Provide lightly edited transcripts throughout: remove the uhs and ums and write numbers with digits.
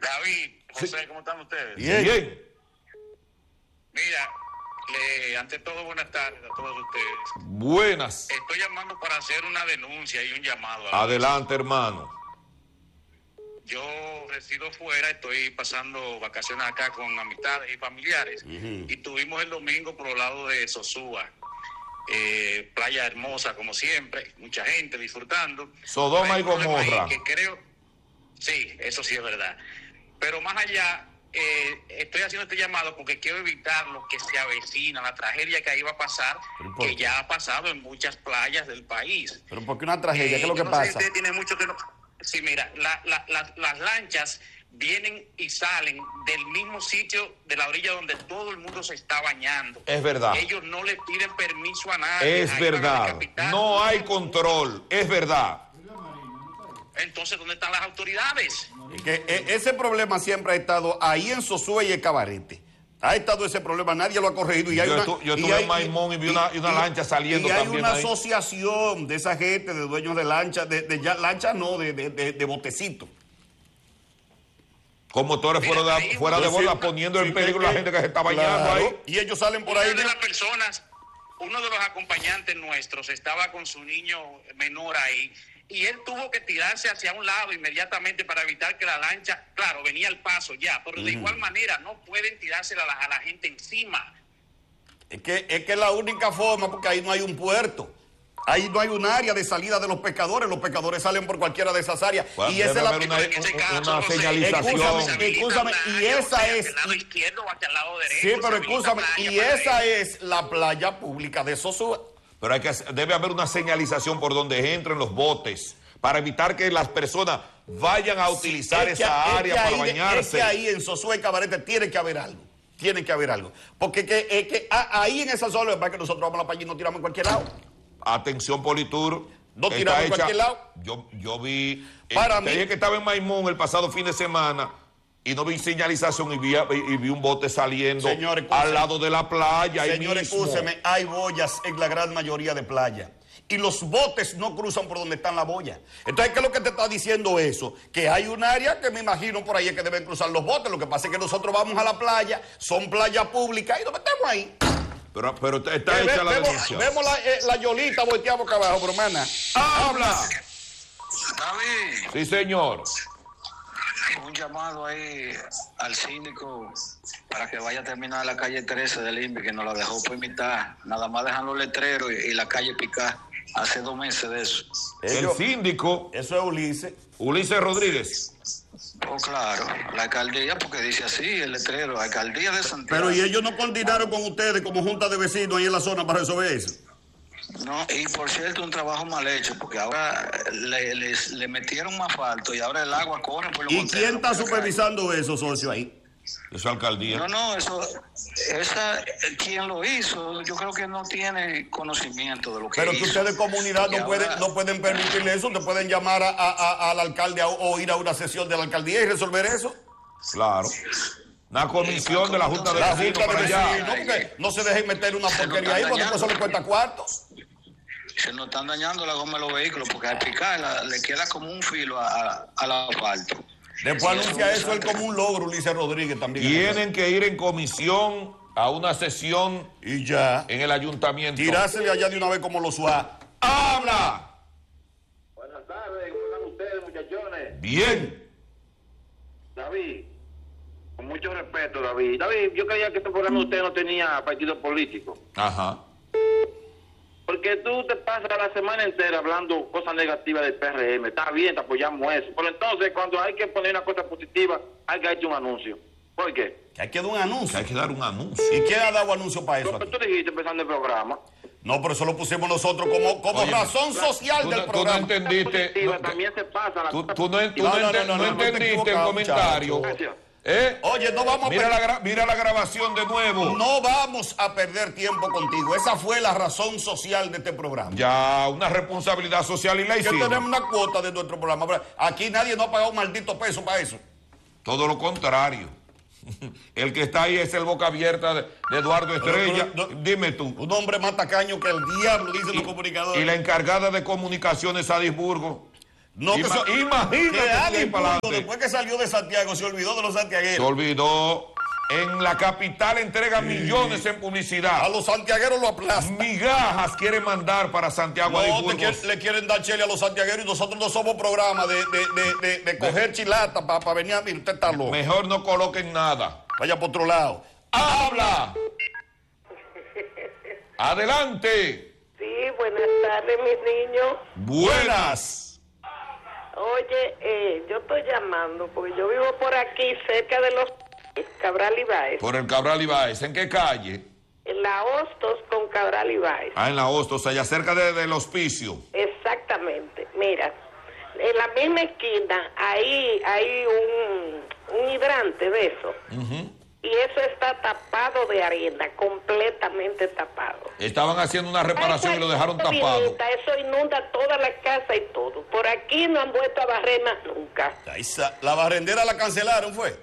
David, José, Sí. ¿cómo están ustedes? Bien. Bien. Mira, ante todo, buenas tardes a todos ustedes. Buenas. Estoy llamando para hacer una denuncia y un llamado. Adelante, hermano. Yo resido fuera, estoy pasando vacaciones acá con amistades y familiares. Y tuvimos el domingo por los lados de Sosúa. Playa hermosa, como siempre, mucha gente disfrutando. Sodoma y Gomorra. Que creo, sí, eso sí es verdad. Pero más allá, estoy haciendo este llamado porque quiero evitar lo que se avecina, la tragedia que ahí va a pasar, que ya ha pasado en muchas playas del país. ¿Pero por qué una tragedia? ¿Qué es lo que no pasa? Sé si usted tiene mucho que no... Sí, mira, las lanchas vienen y salen del mismo sitio de la orilla donde todo el mundo se está bañando. Es verdad. Ellos no le piden permiso a nadie. Es Ahí van a verdad. decapitar. No hay control. Es verdad. Entonces, ¿dónde están las autoridades? Es que ese problema siempre ha estado ahí en Sosúa y el Cabarete. Ha estado ese problema, nadie lo ha corregido. Y hay Yo estuve en Maimón y vi una lancha saliendo también. Y hay una ahí. asociación de esa gente, de dueños de lanchas, lanchas no, de botecitos. Con motores fuera de borda, poniendo en peligro a la gente que se está bañando ahí. Y ellos salen por ahí. Una de las personas, uno de los acompañantes nuestros estaba con su niño menor ahí y él tuvo que tirarse hacia un lado inmediatamente para evitar que la lancha, claro, venía al paso ya, pero de igual manera no pueden tirársela a la gente encima. Es que la única forma, porque ahí no hay un puerto. Ahí no hay un área de salida de los pescadores salen por cualquiera de esas áreas. Bueno, y esa es la una señalización. Escúchame, y esa es... Hacia el lado izquierdo o hacia el lado derecho. Sí, pero escúchame, y esa es la playa pública de Sosúa. Pero debe haber una señalización por donde entren los botes para evitar que las personas vayan a utilizar esa área para bañarse. Es que ahí en Sosúa y Cabarete tiene que haber algo. Tiene que haber algo. Porque es que ahí en esa zona, es que nosotros vamos a la playa y nos tiramos en cualquier lado. Atención, Politur. No tiramos en cualquier lado. Yo vi. Para te dije que estaba en Maimón el pasado fin de semana y no vi señalización y vi un bote saliendo al lado de la playa. Señores, escúcheme, hay boyas en la gran mayoría de playas. Y los botes no cruzan por donde están las boyas. Entonces, ¿qué es lo que te está diciendo eso? Que hay un área que me imagino por ahí es que deben cruzar los botes. Lo que pasa es que nosotros vamos a la playa, son playas públicas y nos metemos ahí. Pero está hecha la denuncia. Vemos la yolita volteada boca abajo, pero hermana. ¡Habla! David. Sí, señor. Un llamado ahí al síndico para que vaya a terminar la calle 13 del INVI, que nos la dejó por mitad. Nada más dejan los letreros y la calle picar. Hace 2 meses de eso. El síndico. Eso es Ulises. Ulises Rodríguez. Oh, claro, la alcaldía, porque dice así el letrero, alcaldía de Santiago. Pero ¿y ellos no coordinaron con ustedes como junta de vecinos ahí en la zona para resolver eso? No, y por cierto, un trabajo mal hecho, porque ahora le metieron más asfalto y ahora el agua corre por los ¿Y monteros. quién está supervisando eso, socio, ahí? Esa alcaldía. No, quien lo hizo, yo creo que no tiene conocimiento de lo que Pero hizo. que ustedes de comunidad Porque no pueden permitirle eso, te pueden llamar al alcalde o ir a una sesión de la alcaldía y resolver eso. Claro. Una comisión de la Junta de La Vecinos junta de para allá. vecinos, porque no se dejen meter una porquería ahí, porque después eso le cuesta cuartos. Se nos están dañando la goma de los vehículos, porque al picarla le queda como un filo al asfalto. Después anuncia eso él como un logro, Ulises Rodríguez también. Tienen que ir en comisión a una sesión y ya en el ayuntamiento. Tirársele allá de una vez como los SUA. ¡Habla! Buenas tardes, ¿cómo están ustedes, muchachones? Bien. David, con mucho respeto, David. David, yo creía que este programa de usted no tenía partido político. Ajá. Porque tú te pasas la semana entera hablando cosas negativas del PRM. Está bien, te apoyamos eso. Pero entonces, cuando hay que poner una cosa positiva, hay que hacer un anuncio. ¿Por qué? Que hay que dar un anuncio. Hay que dar un anuncio. ¿Y quién ha dado anuncio para eso? Lo que tú dijiste empezando el programa. No, pero eso lo pusimos nosotros como Oye, razón social del programa. Tú no entendiste. Positiva, también se pasa la Tú cosa no no, entendiste el equivocado, comentario. Gracias. Oye, no vamos Mira la grabación de nuevo. No vamos a perder tiempo contigo. Esa fue la razón social de este programa. Ya, una responsabilidad social y la Que hicimos. tenemos una cuota de nuestro programa. Aquí nadie no ha pagado un maldito peso para eso. Todo lo contrario. El que está ahí es el boca abierta de Eduardo Estrella. Dime tú. Un hombre más tacaño que el diablo, dicen los comunicadores. Y la encargada de comunicaciones Sadisburgo. No, Imagínate. que Adi ahí para Pulo, adelante. después que salió de Santiago, se olvidó de los Se santiagueros. olvidó. En la capital entrega millones en publicidad. A los santiagueros lo aplastan. Migajas quiere mandar para Santiago No, Burgos. le quieren dar chele a los santiagueros y nosotros no somos programa de coger chilata para venir a mí. Usted está loco. Mejor no coloquen nada. Vaya por otro lado. ¡Habla! ¡Adelante! Sí, buenas tardes, mis niños. Buenas. Oye, yo estoy llamando porque yo vivo por aquí, cerca de los Cabral Ibáez. Por el Cabral Ibáez. ¿En qué calle? En la Hostos con Cabral Ibáez. Ah, en la Hostos, allá cerca del hospicio. Exactamente. Mira, en la misma esquina ahí hay un hidrante de eso. Y eso está tapado de arena, completamente tapado. Estaban haciendo una reparación y lo dejaron tapado. Eso inunda toda la casa y todo. Por aquí no han vuelto a barrer más nunca. La barrendera la cancelaron, ¿fue?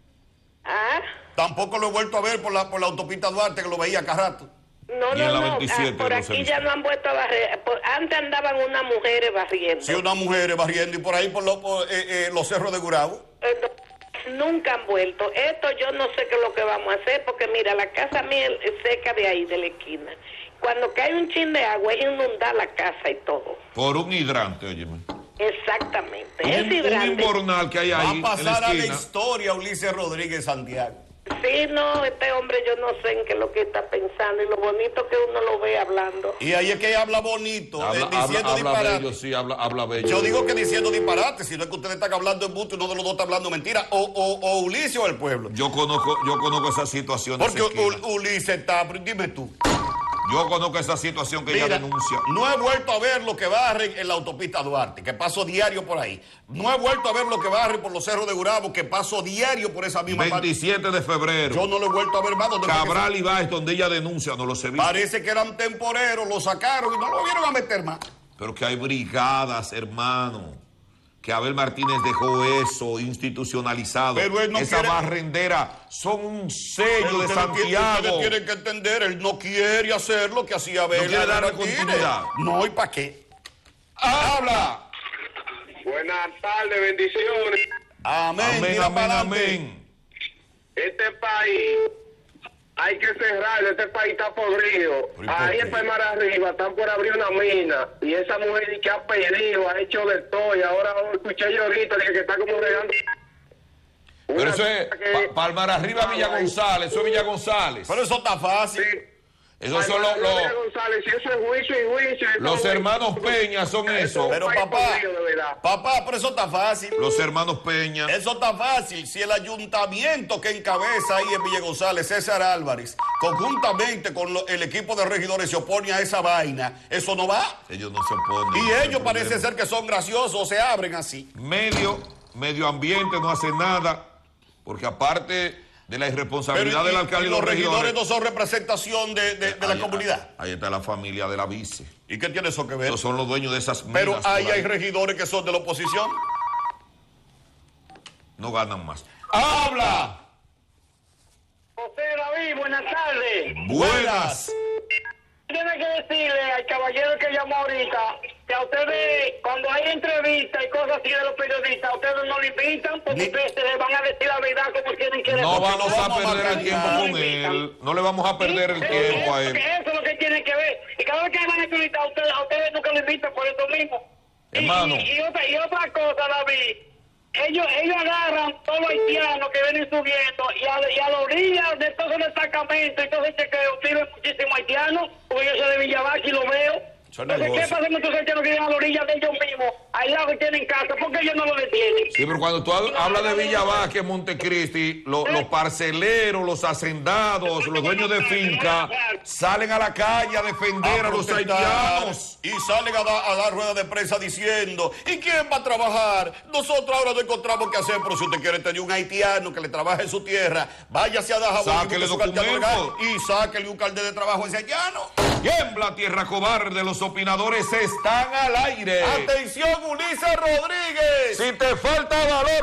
¿Ah? Tampoco lo he vuelto a ver por la autopista Duarte, que lo veía cada rato. No, Y en la no, 27 por no aquí se ya viste. no han vuelto a barrer. Antes andaban unas mujeres barriendo. Sí, unas mujeres barriendo y por ahí por los cerros de Gurabo. Nunca han vuelto. Esto yo no sé qué es lo que vamos a hacer, porque mira, la casa mía es cerca de ahí, de la esquina. Cuando cae un chin de agua, es inundar la casa y todo. Por un hidrante, óyeme. Exactamente. Un Ese hidrante. inbornal que hay Va ahí a en la pasar a la esquina. historia Ulises Rodríguez Santiago. Sí, no, este hombre yo no sé en qué es lo que está pensando y lo bonito que uno lo ve hablando. Y ahí es que habla bonito, diciendo Habla disparate. bello, sí, habla bello. Yo digo que diciendo disparate, si no es que ustedes están hablando en busto y uno de los dos está hablando mentira, o Ulises o el pueblo. Yo conozco esa situación. de Porque esa esquina. Ulises está, dime tú. Yo conozco esa situación que ella Mira, denuncia. no he vuelto a ver lo que barren en la autopista Duarte, que paso diario por ahí. No he vuelto a ver lo que barren por los cerros de Gurabo, que paso diario por esa misma parte. 27 de febrero. Yo no lo he vuelto a ver más. ¿Dónde fue que Cabral Ibáez, donde ella denuncia, no lo sé visto. parece que eran temporeros, lo sacaron y no lo vieron a meter más. Pero que hay brigadas, hermano. Que Abel Martínez dejó eso institucionalizado. Pero él no esa quiere- barrendera son un sello Pero de ustedes Santiago. tienen que entender, él no quiere hacer lo que hacía Abel. quiere darle Martínez. continuidad. No, ¿y para qué? ¡Habla! Buenas tardes, bendiciones. Amén, Amén, tira amén, pa'lante. amén. Este país hay que cerrarlo, este país está podrido. ¿Por Ahí qué? en Palmar arriba están por abrir una mina y esa mujer que ha pedido, ha hecho de todo y ahora escuché yo ahorita que está como regando. Pero eso es Palmar arriba, Villa González. Eso es Villa González. Pero eso está fácil. Esos son los González, si eso es juicio y juicio. los hermanos Peña, son eso. Pero país papá, podrido, de verdad. papá, pero eso está fácil. Los hermanos Peña. Eso está fácil. Si el ayuntamiento que encabeza ahí en Villa González, César Álvarez, conjuntamente con el equipo de regidores se opone a esa vaina, eso no va. Ellos no se oponen. Y ellos parece ser que son graciosos, se abren así. Medio ambiente no hace nada, porque aparte de la irresponsabilidad del alcalde y los los regidores no son representación de la comunidad. Ahí está la familia de la vice. ¿Y qué tiene eso que ver? Esos son los dueños de esas minas. Pero ahí por hay regidores que son de la oposición. No ganan más. ¡Habla! José David, buenas tardes. Buenas. Tiene que decirle al caballero que llamó ahorita que a ustedes, cuando hay entrevistas y cosas así de los periodistas, a ustedes no le invitan porque ustedes les van a decir la verdad como tienen que decir. No vamos a vamos a perder el matar. tiempo con él. No le vamos a perder el tiempo a él. Eso es lo que tienen que ver. Y cada vez que van a entrevistar a ustedes nunca lo invitan por eso mismo. Hermano. Y otra cosa, David. Ellos agarran todos los haitianos que vienen subiendo y a la orilla de todos los destacamentos y todo ese chequeo tienen muchísimos haitianos, porque yo soy de Villavaca y lo veo. Eso es Entonces, ¿qué negocio. pasa con estos haitianos que viven a la orilla de ellos mismos, al lado que tienen casa? ¿Por qué ellos no lo detienen? Sí, pero cuando tú hablas de Villa Vázquez, Montecristi, los parceleros, los hacendados, los dueños de finca, salen a la calle a defender a los protestar, haitianos. y salen a dar rueda de prensa diciendo, ¿y quién va a trabajar? Nosotros ahora no encontramos qué hacer, pero si usted quiere tener un haitiano que le trabaje en su tierra, váyase a Dajabón Sáquele documentos. y sáquele un carnet de trabajo a ese haitiano. Tiembla tierra cobarde, los opinadores están al aire. Atención, Ulises Rodríguez. Si te falta valor, coge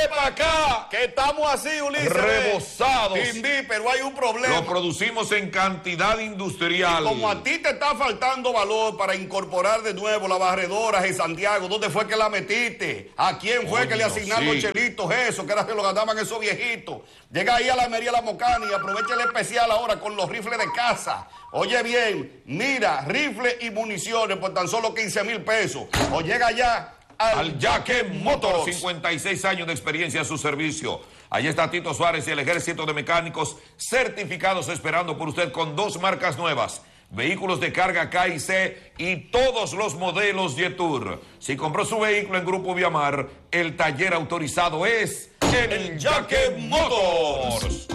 para acá. Que estamos así, Ulises. Rebosados. Pero hay un problema. Lo producimos en cantidad industrial. Y como a ti te está faltando valor para incorporar de nuevo las barredoras en Santiago, ¿dónde fue que la metiste? ¿A quién fue que le asignaron los chelitos eso? Que era que lo ganaban esos viejitos. Llega ahí a la Mería La Mocana y aprovecha el especial ahora con los rifles de caza. Oye bien, mira, rifles y municiones por tan solo 15,000 pesos. O llega ya al Yaque Motor, 56 años de experiencia a su servicio. Allí está Tito Suárez y el ejército de mecánicos certificados esperando por usted con 2 marcas nuevas. Vehículos de carga K y C y todos los modelos Jetour. Si compró su vehículo en Grupo Viamar, el taller autorizado es el Yaque Motors.